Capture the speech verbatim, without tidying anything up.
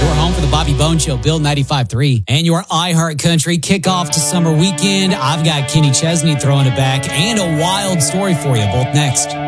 Your home for the Bobby Bone Show, Bill ninety-five point three. And your iHeart Country kickoff to summer weekend. I've got Kenny Chesney throwing it back and a wild story for you, both next.